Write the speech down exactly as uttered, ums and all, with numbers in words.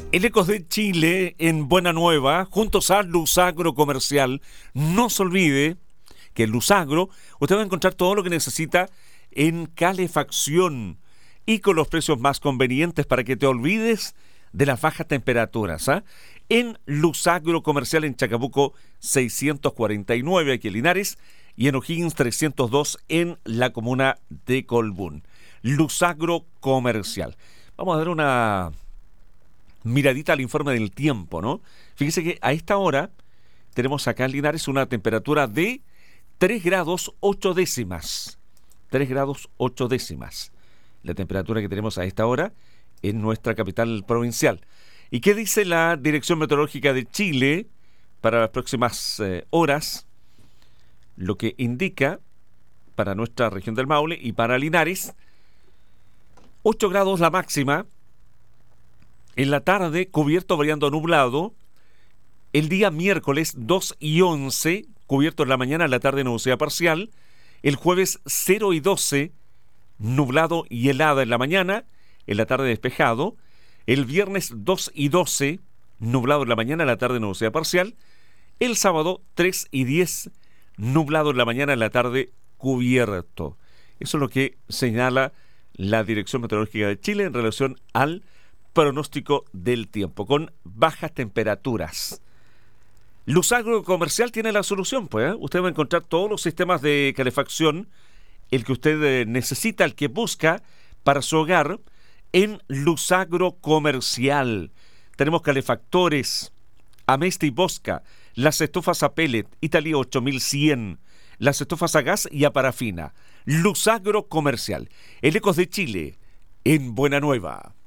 El Ecos de Chile en Buena Nueva, juntos a Lusagro Comercial. No se olvide que en Lusagro usted va a encontrar todo lo que necesita en calefacción y con los precios más convenientes para que te olvides de las bajas temperaturas. ¿eh? En Lusagro Comercial en Chacabuco seiscientos cuarenta y nueve, aquí en Linares, y en O'Higgins trescientos dos en la comuna de Colbún. Lusagro Comercial. Vamos a dar una miradita al informe del tiempo, ¿no? Fíjese que a esta hora tenemos acá en Linares una temperatura de tres grados ocho décimas. tres grados ocho décimas. La temperatura que tenemos a esta hora en nuestra capital provincial. ¿Y qué dice la Dirección Meteorológica de Chile para las próximas eh, horas? Lo que indica para nuestra región del Maule y para Linares, ocho grados la máxima. En la tarde, cubierto variando nublado. El día miércoles dos y once, cubierto en la mañana, en la tarde nubosidad parcial. El jueves cero y doce, nublado y helada en la mañana, en la tarde despejado. El viernes dos y doce, nublado en la mañana, en la tarde nubosidad parcial. El sábado tres y diez, nublado en la mañana, en la tarde cubierto. Eso es lo que señala la Dirección Meteorológica de Chile en relación al pronóstico del tiempo, con bajas temperaturas. Lusagro Comercial tiene la solución, pues. ¿eh? Usted va a encontrar todos los sistemas de calefacción, el que usted eh, necesita, el que busca para su hogar, en Lusagro Comercial. Tenemos calefactores, Amesti y Bosca, las estufas a pellet, Italia ocho mil cien, las estufas a gas y a parafina. Lusagro Comercial. El Ecos de Chile, en Buena Nueva.